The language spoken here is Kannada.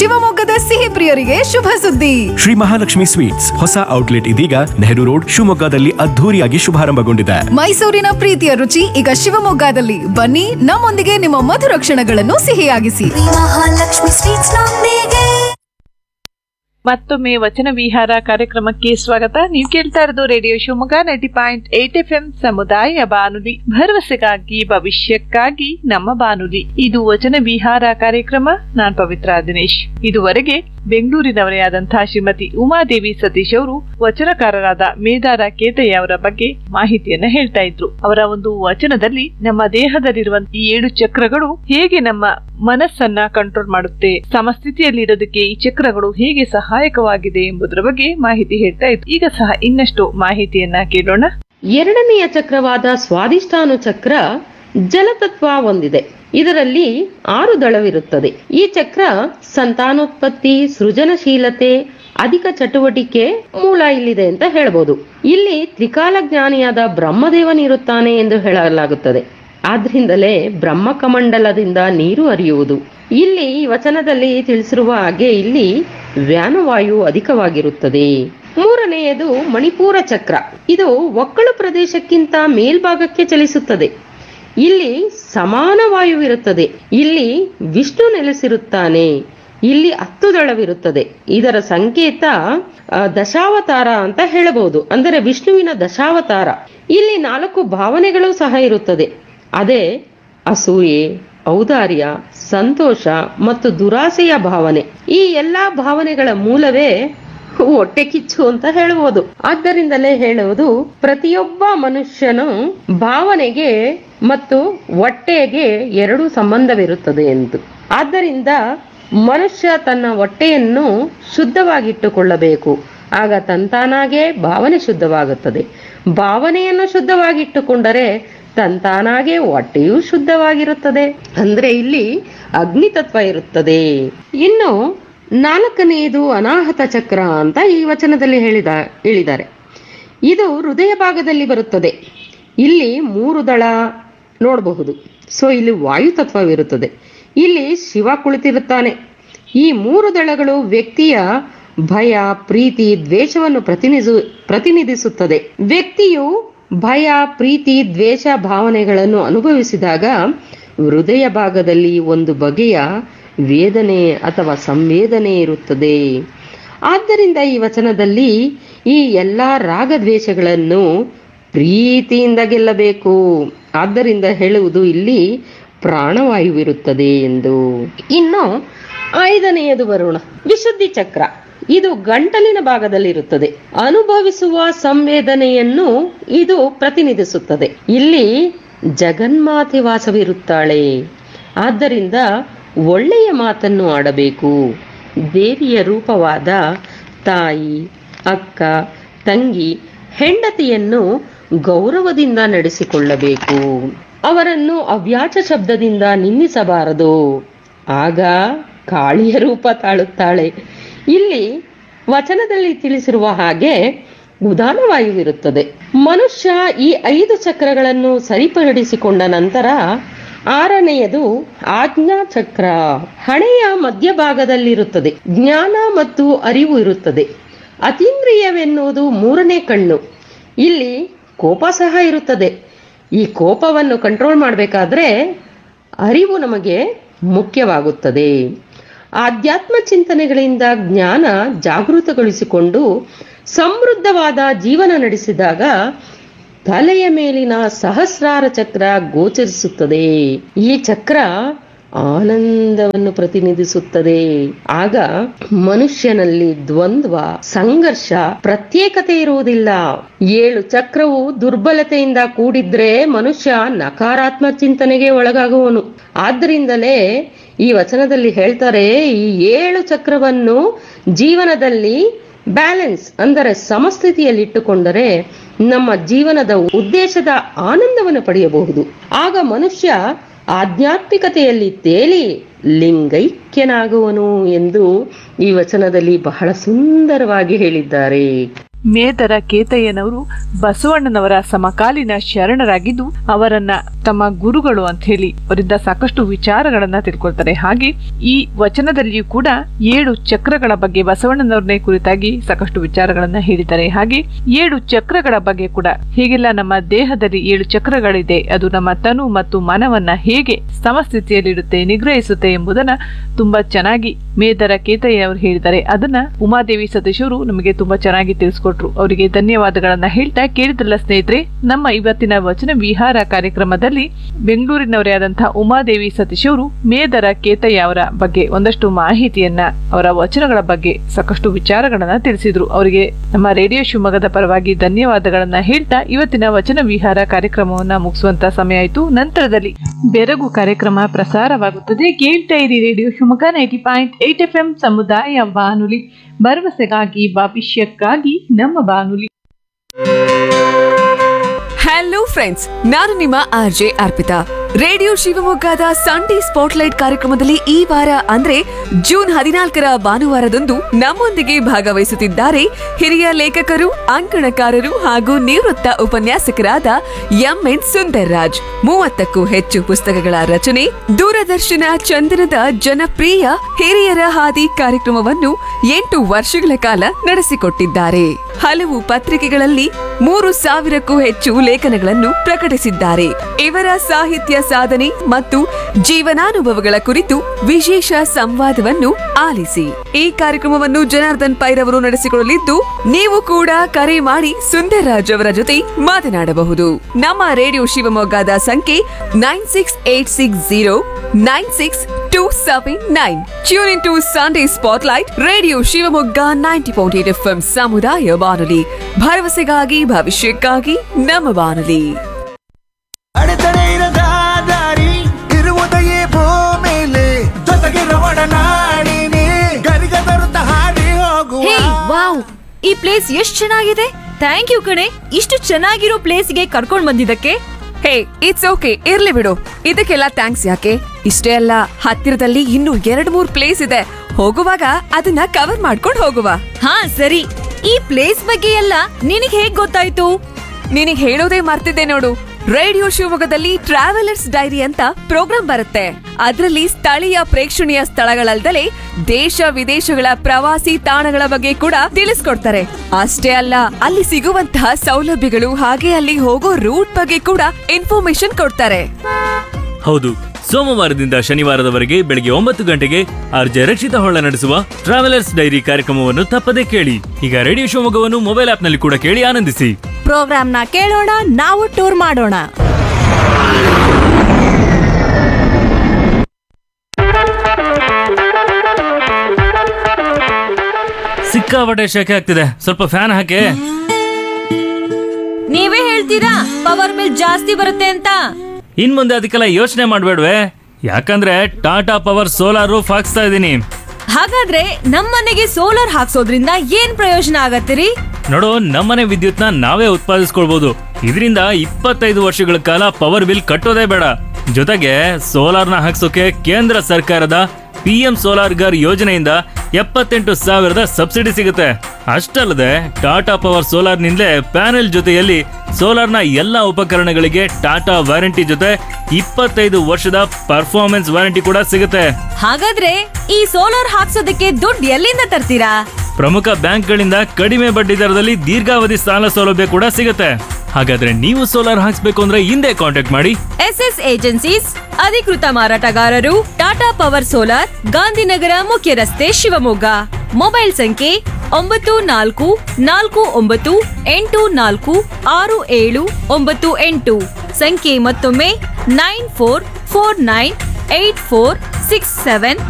ಶಿವಮೊಗ್ಗದ ಸಿಹಿ ಪ್ರಿಯರಿಗೆ ಶುಭ ಸುದ್ದಿ. ಶ್ರೀ ಮಹಾಲಕ್ಷ್ಮಿ ಸ್ವೀಟ್ಸ್ ಹೊಸ ಔಟ್ಲೆಟ್ ಇದೀಗ ನೆಹರು ರೋಡ್ ಶಿವಮೊಗ್ಗದಲ್ಲಿ ಅದ್ಧೂರಿಯಾಗಿ ಶುಭಾರಂಭಗೊಂಡಿದೆ. ಮೈಸೂರಿನ ಪ್ರೀತಿಯ ರುಚಿ ಈಗ ಶಿವಮೊಗ್ಗದಲ್ಲಿ. ಬನ್ನಿ, ನಮ್ಮೊಂದಿಗೆ ನಿಮ್ಮ ಮಧುರ ಕ್ಷಣಗಳನ್ನು ಸಿಹಿಯಾಗಿಸಿ. ಮಹಾಲಕ್ಷ್ಮಿ ಸ್ವೀಟ್ಸ್ ನೊಂದಿಗೆ. ಮತ್ತೊಮ್ಮೆ ವಚನ ವಿಹಾರ ಕಾರ್ಯಕ್ರಮಕ್ಕೆ ಸ್ವಾಗತ. ನೀವು ಕೇಳ್ತಾ ಇರೋದು ರೇಡಿಯೋ ಶಿವಮೊಗ್ಗ 90.8 FM ಸಮುದಾಯ ಬಾನುಲಿ, ಭರವಸೆಗಾಗಿ ಭವಿಷ್ಯಕ್ಕಾಗಿ ನಮ್ಮ ಬಾನುಲಿ. ಇದು ವಚನ ವಿಹಾರ ಕಾರ್ಯಕ್ರಮ. ನಾನ್ ಪವಿತ್ರ ದಿನೇಶ್. ಇದುವರೆಗೆ ಬೆಂಗಳೂರಿನವರೇ ಆದಂತಹ ಶ್ರೀಮತಿ ಉಮಾದೇವಿ ಸತೀಶ್ ಅವರು ವಚನಕಾರರಾದ ಮೇದಾರ ಕೇತಯ್ಯ ಅವರ ಬಗ್ಗೆ ಮಾಹಿತಿಯನ್ನ ಹೇಳ್ತಾ ಇದ್ರು. ಅವರ ಒಂದು ವಚನದಲ್ಲಿ ನಮ್ಮ ದೇಹದಲ್ಲಿರುವಂತಹ ಈ 7 ಚಕ್ರಗಳು ಹೇಗೆ ನಮ್ಮ ಮನಸ್ಸನ್ನ ಕಂಟ್ರೋಲ್ ಮಾಡುತ್ತೆ, ಸಮಸ್ಥಿತಿಯಲ್ಲಿರೋದಕ್ಕೆ ಈ ಚಕ್ರಗಳು ಹೇಗೆ ಸಹಾಯಕವಾಗಿದೆ ಎಂಬುದರ ಬಗ್ಗೆ ಮಾಹಿತಿ ಹೇಳ್ತಾ ಇದ್ರು. ಈಗ ಸಹ ಇನ್ನಷ್ಟು ಮಾಹಿತಿಯನ್ನ ಕೇಳೋಣ. ಎರಡನೆಯ ಚಕ್ರವಾದ ಸ್ವಾದಿಷ್ಠಾನು ಚಕ್ರ ಜಲತತ್ವ ಹೊಂದಿದೆ. ಇದರಲ್ಲಿ 6 ದಳವಿರುತ್ತದೆ. ಈ ಚಕ್ರ ಸಂತಾನೋತ್ಪತ್ತಿ, ಸೃಜನಶೀಲತೆ, ಅಧಿಕ ಚಟುವಟಿಕೆ ಮೂಲ ಇಲ್ಲಿದೆ ಅಂತ ಹೇಳ್ಬೋದು. ಇಲ್ಲಿ ತ್ರಿಕಾಲ ಜ್ಞಾನಿಯಾದ ಬ್ರಹ್ಮದೇವನಿರುತ್ತಾನೆ ಎಂದು ಹೇಳಲಾಗುತ್ತದೆ. ಆದ್ರಿಂದಲೇ ಬ್ರಹ್ಮಕಮಂಡಲದಿಂದ ನೀರು ಹರಿಯುವುದು. ಇಲ್ಲಿ ವಚನದಲ್ಲಿ ತಿಳಿಸಿರುವ ಹಾಗೆ ಇಲ್ಲಿ ವ್ಯಾನವಾಯು ಅಧಿಕವಾಗಿರುತ್ತದೆ. ಮೂರನೆಯದು ಮಣಿಪೂರ ಚಕ್ರ. ಇದು ಒಕ್ಕಲು ಪ್ರದೇಶಕ್ಕಿಂತ ಮೇಲ್ಭಾಗಕ್ಕೆ ಚಲಿಸುತ್ತದೆ. ಇಲ್ಲಿ ಸಮಾನ ವಾಯುವಿರುತ್ತದೆ. ಇಲ್ಲಿ ವಿಷ್ಣು ನೆಲೆಸಿರುತ್ತಾನೆ. ಇಲ್ಲಿ 10 ದಳವಿರುತ್ತದೆ. ಇದರ ಸಂಕೇತ ದಶಾವತಾರ ಅಂತ ಹೇಳಬಹುದು, ಅಂದರೆ ವಿಷ್ಣುವಿನ ದಶಾವತಾರ. ಇಲ್ಲಿ 4 ಭಾವನೆಗಳು ಸಹ ಇರುತ್ತದೆ. ಅದೇ ಅಸೂಯೆ, ಔದಾರ್ಯ, ಸಂತೋಷ ಮತ್ತು ದುರಾಸೆಯ ಭಾವನೆ. ಈ ಎಲ್ಲಾ ಭಾವನೆಗಳ ಮೂಲವೇ ಹೊಟ್ಟೆ ಕಿಚ್ಚು ಅಂತ ಹೇಳಬಹುದು. ಆದ್ದರಿಂದಲೇ ಹೇಳುವುದು, ಪ್ರತಿಯೊಬ್ಬ ಮನುಷ್ಯನು ಭಾವನೆಗೆ ಮತ್ತು ಹೊಟ್ಟೆಗೆ 2 ಸಂಬಂಧವಿರುತ್ತದೆ ಎಂದು. ಆದ್ದರಿಂದ ಮನುಷ್ಯ ತನ್ನ ಹೊಟ್ಟೆಯನ್ನು ಶುದ್ಧವಾಗಿಟ್ಟುಕೊಳ್ಳಬೇಕು. ಆಗ ತಂತಾನಾಗೆ ಭಾವನೆ ಶುದ್ಧವಾಗುತ್ತದೆ. ಭಾವನೆಯನ್ನು ಶುದ್ಧವಾಗಿಟ್ಟುಕೊಂಡರೆ ತಂತಾನಾಗೆ ಹೊಟ್ಟೆಯೂ ಶುದ್ಧವಾಗಿರುತ್ತದೆ. ಅಂದ್ರೆ ಇಲ್ಲಿ ಅಗ್ನಿತತ್ವ ಇರುತ್ತದೆ. ಇನ್ನು 4ನೆಯದು ಅನಾಹತ ಚಕ್ರ ಅಂತ ಈ ವಚನದಲ್ಲಿ ಹೇಳಿದ್ದಾರೆ. ಇದು ಹೃದಯ ಭಾಗದಲ್ಲಿ ಬರುತ್ತದೆ. ಇಲ್ಲಿ 3 ದಳ ನೋಡಬಹುದು. ಸೊ ಇಲ್ಲಿ ವಾಯುತತ್ವವಿರುತ್ತದೆ. ಇಲ್ಲಿ ಶಿವ ಕುಳಿತಿರುತ್ತಾನೆ. ಈ 3 ದಳಗಳು ವ್ಯಕ್ತಿಯ ಭಯ, ಪ್ರೀತಿ, ದ್ವೇಷವನ್ನು ಪ್ರತಿನಿಧಿಸುತ್ತದೆ. ವ್ಯಕ್ತಿಯು ಭಯ, ಪ್ರೀತಿ, ದ್ವೇಷ ಭಾವನೆಗಳನ್ನು ಅನುಭವಿಸಿದಾಗ ಹೃದಯ ಭಾಗದಲ್ಲಿ ಒಂದು ಬಗೆಯ ವೇದನೆ ಅಥವಾ ಸಂವೇದನೆ ಇರುತ್ತದೆ. ಆದ್ದರಿಂದ ಈ ವಚನದಲ್ಲಿ ಈ ಎಲ್ಲಾ ರಾಗದ್ವೇಷಗಳನ್ನು ಪ್ರೀತಿಯಿಂದ ಗೆಲ್ಲಬೇಕು. ಆದ್ದರಿಂದ ಹೇಳುವುದು ಇಲ್ಲಿ ಪ್ರಾಣವಾಯುವಿರುತ್ತದೆ ಎಂದು. ಇನ್ನು 5ನೆಯದು ಬರೋಣ, ವಿಶುದ್ಧಿ ಚಕ್ರ. ಇದು ಗಂಟಲಿನ ಭಾಗದಲ್ಲಿರುತ್ತದೆ. ಅನುಭವಿಸುವ ಸಂವೇದನೆಯನ್ನು ಇದು ಪ್ರತಿನಿಧಿಸುತ್ತದೆ. ಇಲ್ಲಿ ಜಗನ್ಮಾತೆ ವಾಸವಿರುತ್ತಾಳೆ. ಆದ್ದರಿಂದ ಒಳ್ಳೆಯ ಮಾತನ್ನು ಆಡಬೇಕು. ದೇವಿಯ ರೂಪವಾದ ತಾಯಿ, ಅಕ್ಕ, ತಂಗಿ, ಹೆಂಡತಿಯನ್ನು ಗೌರವದಿಂದ ನಡೆಸಿಕೊಳ್ಳಬೇಕು. ಅವರನ್ನು ಅವ್ಯಾಚ ಶಬ್ದದಿಂದ ನಿಂದಿಸಬಾರದು. ಆಗ ಕಾಳಿಯ ರೂಪ ತಾಳುತ್ತಾಳೆ. ಇಲ್ಲಿ ವಚನದಲ್ಲಿ ತಿಳಿಸಿರುವ ಹಾಗೆ ಉದಾನವಾಯುವಿರುತ್ತದೆ. ಮನುಷ್ಯ ಈ 5 ಚಕ್ರಗಳನ್ನು ಸರಿಪಡಿಸಿಕೊಂಡ ನಂತರ 6ನೆಯದು ಆಜ್ಞಾ ಚಕ್ರ. ಹಣೆಯ ಮಧ್ಯಭಾಗದಲ್ಲಿರುತ್ತದೆ. ಜ್ಞಾನ ಮತ್ತು ಅರಿವು ಇರುತ್ತದೆ. ಅತೀಂದ್ರಿಯವೆನ್ನುವುದು 3ನೇ ಕಣ್ಣು. ಇಲ್ಲಿ ಕೋಪ ಸಹ ಇರುತ್ತದೆ. ಈ ಕೋಪವನ್ನು ಕಂಟ್ರೋಲ್ ಮಾಡಬೇಕಾದ್ರೆ ಅರಿವು ನಮಗೆ ಮುಖ್ಯವಾಗುತ್ತದೆ. ಆಧ್ಯಾತ್ಮ ಚಿಂತನೆಗಳಿಂದ ಜ್ಞಾನ ಜಾಗೃತಗೊಳಿಸಿಕೊಂಡು ಸಮೃದ್ಧವಾದ ಜೀವನ ನಡೆಸಿದಾಗ ತಲೆಯ ಮೇಲಿನ ಸಹಸ್ರಾರ ಚಕ್ರ ಗೋಚರಿಸುತ್ತದೆ. ಈ ಚಕ್ರ ಆನಂದವನ್ನು ಪ್ರತಿನಿಧಿಸುತ್ತದೆ. ಆಗ ಮನುಷ್ಯನಲ್ಲಿ ದ್ವಂದ್ವ, ಸಂಘರ್ಷ, ಪ್ರತ್ಯೇಕತೆ ಇರುವುದಿಲ್ಲ. 7 ಚಕ್ರವು ದುರ್ಬಲತೆಯಿಂದ ಕೂಡಿದ್ರೆ ಮನುಷ್ಯ ನಕಾರಾತ್ಮಕ ಚಿಂತನೆಗೆ ಒಳಗಾಗುವನು. ಆದ್ದರಿಂದಲೇ ಈ ವಚನದಲ್ಲಿ ಹೇಳ್ತಾರೆ, ಈ 7 ಚಕ್ರವನ್ನು ಜೀವನದಲ್ಲಿ ಬ್ಯಾಲೆನ್ಸ್ ಅಂದರೆ ಸಮಸ್ಥಿತಿಯಲ್ಲಿಟ್ಟುಕೊಂಡರೆ ನಮ್ಮ ಜೀವನದ ಉದ್ದೇಶದ ಆನಂದವನ್ನು ಪಡೆಯಬಹುದು. ಆಗ ಮನುಷ್ಯ ಆಧ್ಯಾತ್ಮಿಕತೆಯಲ್ಲಿ ತೇಲಿ ಲಿಂಗೈಕ್ಯನಾಗುವನು ಎಂದು ಈ ವಚನದಲ್ಲಿ ಬಹಳ ಸುಂದರವಾಗಿ ಹೇಳಿದ್ದಾರೆ. ಮೇದರ ಕೇತಯ್ಯನವರು ಬಸವಣ್ಣನವರ ಸಮಕಾಲೀನ ಶರಣರಾಗಿದ್ದು ಅವರನ್ನ ತಮ್ಮ ಗುರುಗಳು ಅಂತ ಹೇಳಿ ಅವರಿಂದ ಸಾಕಷ್ಟು ವಿಚಾರಗಳನ್ನ ತಿಳ್ಕೊಳ್ತಾರೆ. ಹಾಗೆ ಈ ವಚನದಲ್ಲಿಯೂ ಕೂಡ 7 ಚಕ್ರಗಳ ಬಗ್ಗೆ ಬಸವಣ್ಣನವರನ್ನೇ ಕುರಿತಾಗಿ ಸಾಕಷ್ಟು ವಿಚಾರಗಳನ್ನ ಹೇಳಿದ್ದಾರೆ. ಹಾಗೆ 7 ಚಕ್ರಗಳ ಬಗ್ಗೆ ಕೂಡ ಹೇಗೆಲ್ಲ ನಮ್ಮ ದೇಹದಲ್ಲಿ 7 ಚಕ್ರಗಳಿದೆ, ಅದು ನಮ್ಮ ತನು ಮತ್ತು ಮನವನ್ನ ಹೇಗೆ ಸಮಸ್ಥಿತಿಯಲ್ಲಿಡುತ್ತೆ, ನಿಗ್ರಹಿಸುತ್ತೆ ಎಂಬುದನ್ನ ತುಂಬಾ ಚೆನ್ನಾಗಿ ಮೇದರ ಕೇತಯ್ಯ ಅವರು ಹೇಳಿದ್ದಾರೆ. ಅದನ್ನ ಉಮಾದೇವಿ ಸತೀಶ್ ಅವರು ನಮಗೆ ತುಂಬಾ ಚೆನ್ನಾಗಿ ತಿಳಿಸ್ಕೊಟ್ರು. ಅವರಿಗೆ ಧನ್ಯವಾದಗಳನ್ನ ಹೇಳ್ತಾ, ಕೇಳಿದ್ರಲ್ಲ ಸ್ನೇಹಿತರೆ, ನಮ್ಮ ಇವತ್ತಿನ ವಚನ ವಿಹಾರ ಕಾರ್ಯಕ್ರಮದಲ್ಲಿ ಬೆಂಗಳೂರಿನವರೇ ಆದಂತಹ ಉಮಾದೇವಿ ಸತೀಶ್ ಅವರು ಮೇದರ ಕೇತಯ್ಯ ಅವರ ಬಗ್ಗೆ ಒಂದಷ್ಟು ಮಾಹಿತಿಯನ್ನ, ಅವರ ವಚನಗಳ ಬಗ್ಗೆ ಸಾಕಷ್ಟು ವಿಚಾರಗಳನ್ನ ತಿಳಿಸಿದ್ರು. ಅವರಿಗೆ ನಮ್ಮ ರೇಡಿಯೋ ಶಿವಮೊಗ್ಗದ ಪರವಾಗಿ ಧನ್ಯವಾದಗಳನ್ನ ಹೇಳ್ತಾ ಇವತ್ತಿನ ವಚನ ವಿಹಾರ ಕಾರ್ಯಕ್ರಮವನ್ನ ಮುಗಿಸುವಂತ ಸಮಯ ಆಯಿತು. ನಂತರದಲ್ಲಿ ಬೆರಗು ಕಾರ್ಯಕ್ರಮ ಪ್ರಸಾರವಾಗುತ್ತದೆ. ಕೇಳ್ತಾ ಇರಿ ರೇಡಿಯೋ ಶಿವಮೊಗ್ಗ 90.8 FM ಸಮುದಾಯ ಬಾನುಲಿ, ಭರವಸೆಗಾಗಿ ಭವಿಷ್ಯಕ್ಕಾಗಿ ನಮ್ಮ ಬಾನುಲಿ. ಹಲೋ ಫ್ರೆಂಡ್ಸ್, ನಾನು ನಿಮ್ಮ RJ ಅರ್ಪಿತಾ. ರೇಡಿಯೋ ಶಿವಮೊಗ್ಗದ ಸಂಡೇ ಸ್ಪಾಟ್ಲೈಟ್ ಕಾರ್ಯಕ್ರಮದಲ್ಲಿ ಈ ವಾರ ಅಂದ್ರೆ ಜೂನ್ 14ರ ಭಾನುವಾರದಂದು ನಮ್ಮೊಂದಿಗೆ ಭಾಗವಹಿಸುತ್ತಿದ್ದಾರೆ ಹಿರಿಯ ಲೇಖಕರು, ಅಂಕಣಕಾರರು ಹಾಗೂ ನಿವೃತ್ತ ಉಪನ್ಯಾಸಕರಾದ MN ಸುಂದರ್ರಾಜ್. 30ಕ್ಕೂ ಹೆಚ್ಚು ಪುಸ್ತಕಗಳ ರಚನೆ, ದೂರದರ್ಶನ ಚಂದನದ ಜನಪ್ರಿಯ ಹಿರಿಯರ ಹಾದಿ ಕಾರ್ಯಕ್ರಮವನ್ನು 8 ವರ್ಷಗಳ ಕಾಲ ನಡೆಸಿಕೊಟ್ಟಿದ್ದಾರೆ. ಹಲವು ಪತ್ರಿಕೆಗಳಲ್ಲಿ 3000ಕ್ಕೂ ಹೆಚ್ಚು ಲೇಖನಗಳನ್ನು ಪ್ರಕಟಿಸಿದ್ದಾರೆ. ಇವರ ಸಾಹಿತ್ಯ ಸಾಧನೆ ಮತ್ತು ಜೀವನಾನುಭವಗಳ ಕುರಿತು ವಿಶೇಷ ಸಂವಾದವನ್ನು ಆಲಿಸಿ. ಈ ಕಾರ್ಯಕ್ರಮವನ್ನು ಜನಾರ್ದನ್ ಪೈರವರು ನಡೆಸಿಕೊಳ್ಳಲಿದ್ದು, ನೀವು ಕೂಡ ಕರೆ ಮಾಡಿ ಸುಂದರ್ರಾಜ್ ಅವರ ಜೊತೆ ಮಾತನಾಡಬಹುದು. ನಮ್ಮ ರೇಡಿಯೋ ಶಿವಮೊಗ್ಗದ ಸಂಖ್ಯೆ 9680962799. Tune in to Sunday spotlight, radio Shivamogga 90.8 FM ಸಮುದಾಯ ಬಾನುಲಿ, ಭರವಸೆಗಾಗಿ ಭವಿಷ್ಯಕ್ಕಾಗಿ ನಮ್ಮ ಬಾನುಲಿ. ಅಡೆತಡೆ ಇರದ ದಾರಿ ಇರುವುದೆಯೇ ಭೂಮಿಲಿ, ಜೊತೆಗಿರುವ ನಾಡಿನಿ ಗರಿಗ ತರುತ್ತ ಹಾಡಿ ಹೋಗುವ. ವಾವ್, ಈ ಪ್ಲೇಸ್ ಎಷ್ಟ್ ಚೆನ್ನಾಗಿದೆ. ಥ್ಯಾಂಕ್ ಯು ಕಣೆ, ಇಷ್ಟು ಚೆನ್ನಾಗಿರೋ ಪ್ಲೇಸ್ಗೆ ಕರ್ಕೊಂಡ್ ಬಂದಿದ್ದಕ್ಕೆ. ಹೇ, ಇಟ್ಸ್ ಓಕೆ, ಇರ್ಲಿ ಬಿಡು. ಇದಕ್ಕೆಲ್ಲ ಥ್ಯಾಂಕ್ಸ್ ಯಾಕೆ? ಇಷ್ಟೇ ಅಲ್ಲ, ಹತ್ತಿರದಲ್ಲಿ ಇನ್ನೂ 2-3 ಪ್ಲೇಸ್ ಇದೆ. ಹೋಗುವಾಗ ಅದನ್ನ ಕವರ್ ಮಾಡ್ಕೊಂಡು ಹೋಗುವ. ಹಾ ಸರಿ, ಈ ಪ್ಲೇಸ್ ಬಗ್ಗೆ ಎಲ್ಲ ನಿನಗ್ ಹೇಗ್ ಗೊತ್ತಾಯ್ತು? ನಿನಗ್ ಹೇಳೋದೇ ಮರ್ತಿದ್ದೆ ನೋಡು. ರೇಡಿಯೋ ಶಿವಮೊಗ್ಗದಲ್ಲಿ ಟ್ರಾವೆಲರ್ಸ್ ಡೈರಿ ಅಂತ ಪ್ರೋಗ್ರಾಂ ಬರುತ್ತೆ. ಅದರಲ್ಲಿ ಸ್ಥಳೀಯ ಪ್ರೇಕ್ಷಣೀಯ ಸ್ಥಳಗಳಲ್ದಲೇ ದೇಶ ವಿದೇಶಗಳ ಪ್ರವಾಸಿ ತಾಣಗಳ ಬಗ್ಗೆ ಕೂಡ ತಿಳಿಸ್ಕೊಡ್ತಾರೆ. ಅಷ್ಟೇ ಅಲ್ಲ, ಅಲ್ಲಿ ಸಿಗುವಂತಹ ಸೌಲಭ್ಯಗಳು ಹಾಗೆ ಅಲ್ಲಿ ಹೋಗೋ ರೂಟ್ ಬಗ್ಗೆ ಕೂಡ ಇನ್ಫಾರ್ಮೇಶನ್ ಕೊಡ್ತಾರೆ. ಹೌದು, ಸೋಮವಾರದಿಂದ ಶನಿವಾರದವರೆಗೆ ಬೆಳಗ್ಗೆ 9 ಗಂಟೆಗೆ RJ ರಕ್ಷಿತ ಹೊಳ್ಳ ನಡೆಸುವ ಟ್ರಾವೆಲರ್ಸ್ ಡೈರಿ ಕಾರ್ಯಕ್ರಮವನ್ನು ತಪ್ಪದೇ ಕೇಳಿ. ಈಗ ರೇಡಿಯೋ ಶಿವಮೊಗ್ಗವನ್ನು ಮೊಬೈಲ್ ಆಪ್ನಲ್ಲಿ ಕೂಡ ಕೇಳಿ ಆನಂದಿಸಿ. ಪ್ರೋಗ್ರಾಮ್ನ ಕೇಳೋಣ, ನಾವು ಟೂರ್ ಮಾಡೋಣ. ಸಿಕ್ಕಾಪಟ್ಟೆ ಶೆಕೆ ಆಗ್ತಿದೆ, ಸ್ವಲ್ಪ ಫ್ಯಾನ್ ಹಾಕಿ. ನೀವೇ ಹೇಳ್ತೀರಾ ಪವರ್ ಬಿಲ್ ಜಾಸ್ತಿ ಬರುತ್ತೆ ಅಂತ. ಇನ್ ಮುಂದೆ ಅದಕ್ಕೆಲ್ಲ ಯೋಚನೆ ಮಾಡ್ಬೇಡ್ವೆ, ಯಾಕಂದ್ರೆ ಟಾಟಾ ಪವರ್ ಸೋಲಾರ್ ರೂಫ್ ಹಾಕ್ಸ್ತಾ ಇದೀನಿ. ಹಾಗಾದ್ರೆ ನಮ್ಮನೆಗೆ ಸೋಲಾರ್ ಹಾಕ್ಸೋದ್ರಿಂದ ಏನ್ ಪ್ರಯೋಜನ ಆಗತ್ತಿರಿ? ನೋಡು, ನಮ್ಮನೆ ವಿದ್ಯುತ್ನ ನಾವೇ ಉತ್ಪಾದಿಸ್ಕೊಳ್ಬಹುದು. ಇದರಿಂದ 25 ವರ್ಷಗಳ ಕಾಲ ಪವರ್ ಬಿಲ್ ಕಟ್ಟೋದೇ ಬೇಡ. ಜೊತೆಗೆ ಸೋಲಾರ್ನ ಹಾಕ್ಸೋಕೆ ಕೇಂದ್ರ ಸರ್ಕಾರದ PM ಸೋಲಾರ್ ಗರ್ ಯೋಜನೆಯಿಂದ 78,000 ಸಬ್ಸಿಡಿ ಸಿಗುತ್ತೆ. ಅಷ್ಟಲ್ಲದೆ ಟಾಟಾ ಪವರ್ ಸೋಲಾರ್ ನಿಂದಲೇ ಪ್ಯಾನೆಲ್ ಜೊತೆಯಲ್ಲಿ ಸೋಲಾರ್ನ ಎಲ್ಲಾ ಉಪಕರಣಗಳಿಗೆ ಟಾಟಾ ವಾರಂಟಿ ಜೊತೆ 25 ವರ್ಷದ ಪರ್ಫಾರ್ಮೆನ್ಸ್ ವಾರಂಟಿ ಕೂಡ ಸಿಗುತ್ತೆ. ಹಾಗಾದ್ರೆ ಈ ಸೋಲಾರ್ ಹಾಕ್ಸೋದಕ್ಕೆ ದುಡ್ಡು ಎಲ್ಲಿಂದ ತರ್ತೀರಾ? ಪ್ರಮುಖ ಬ್ಯಾಂಕ್ಗಳಿಂದ ಕಡಿಮೆ ಬಡ್ಡಿ ದರದಲ್ಲಿ ದೀರ್ಘಾವಧಿ ಸಾಲ ಸೌಲಭ್ಯ ಕೂಡ ಸಿಗುತ್ತೆ. ಹಾಗಾದ್ರೆ ನೀವು ಸೋಲಾರ್ ಹಾಕ್ಸ್ಬೇಕು ಅಂದ್ರೆ ಹಿಂದೆ ಕಾಂಟ್ಯಾಕ್ಟ್ ಮಾಡಿ SS ಏಜೆನ್ಸೀಸ್, ಅಧಿಕೃತ ಮಾರಾಟಗಾರರು, ಟಾಟಾ ಪವರ್ ಸೋಲಾರ್, ಗಾಂಧಿನಗರ ಮುಖ್ಯ ರಸ್ತೆ, ಶಿವಮೊಗ್ಗ. ಮೊಬೈಲ್ ಸಂಖ್ಯೆ 9484846798. ಸಂಖ್ಯೆ ಮತ್ತೊಮ್ಮೆ 94498467